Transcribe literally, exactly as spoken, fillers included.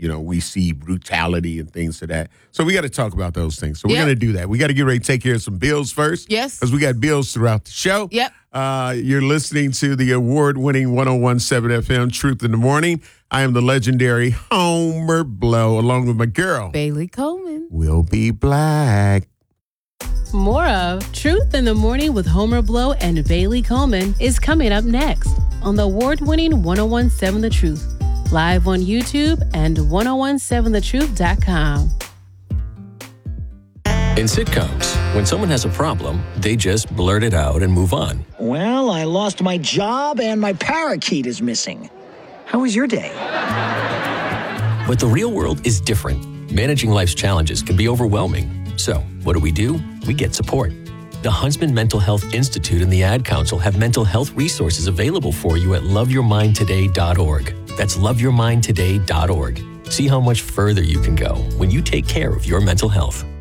you know, we see brutality and things to that. So we got to talk about those things. So we're Yep. going to do that. We got to get ready to take care of some bills first. Yes. Because we got bills throughout the show. Yep. Uh, you're listening to the award-winning one oh one point seven F M, Truth in the Morning. I am the legendary Homer Blow, along with my girl, Bailey Coleman. Will Be Black. More of Truth in the Morning with Homer Blow and Bailey Coleman is coming up next on the award-winning one oh one point seven The Truth, live on YouTube and one oh one seven the truth dot com. In sitcoms, when someone has a problem, they just blurt it out and move on. Well, I lost my job and my parakeet is missing. How was your day? But the real world is different. Managing life's challenges can be overwhelming. So, what do we do? We get support. The Huntsman Mental Health Institute and the Ad Council have mental health resources available for you at love your mind today dot org. That's love your mind today dot org. See how much further you can go when you take care of your mental health.